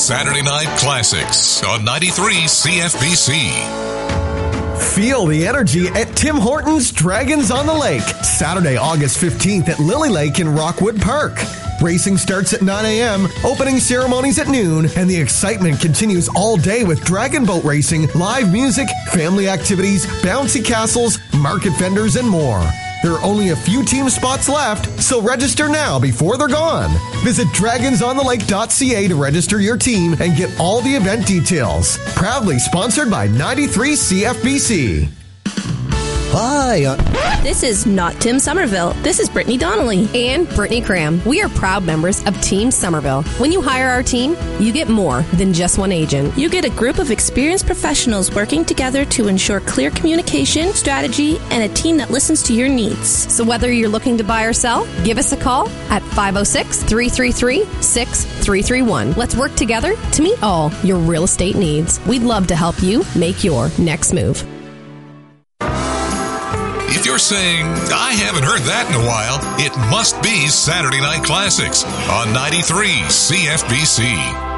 Saturday Night Classics on 93 CFBC. Feel the energy at Tim Hortons Dragons on the Lake, Saturday, August 15th at Lily Lake in Rockwood Park. Racing starts at 9 a.m., opening ceremonies at noon, and the excitement continues all day with dragon boat racing, live music, family activities, bouncy castles, market vendors, and more. There are only a few team spots left, so register now before they're gone. Visit dragonsonthelake.ca to register your team and get all the event details. Proudly sponsored by 93 CFBC. Hi. This is not Tim Somerville. This is Brittany Donnelly. And Brittany Cram. We are proud members of Team Somerville. When you hire our team, you get more than just one agent. You get a group of experienced professionals working together to ensure clear communication, strategy, and a team that listens to your needs. So whether you're looking to buy or sell, give us a call at 506-333-6331. Let's work together to meet all your real estate needs. We'd love to help you make your next move. If you're saying, I haven't heard that in a while, it must be Saturday Night Classics on 93 CFBC.